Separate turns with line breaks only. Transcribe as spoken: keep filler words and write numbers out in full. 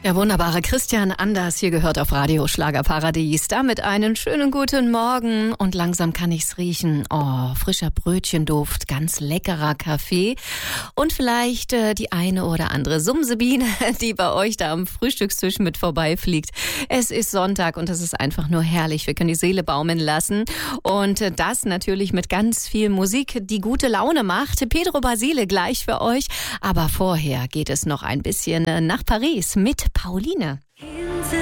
Der wunderbare Christian Anders hier gehört auf Radio Schlagerparadies. Damit einen schönen guten Morgen und langsam kann ich's riechen. Oh, frischer Brötchenduft, ganz leckerer Kaffee und vielleicht äh, die eine oder andere Sumsebiene, die bei euch da am Frühstückstisch mit vorbeifliegt. Es ist Sonntag und es ist einfach nur herrlich. Wir können die Seele baumeln lassen und äh, das natürlich mit ganz viel Musik, die gute Laune macht. Pedro Basile gleich für euch, aber vorher geht es noch ein bisschen äh, nach Paris mit Pauline.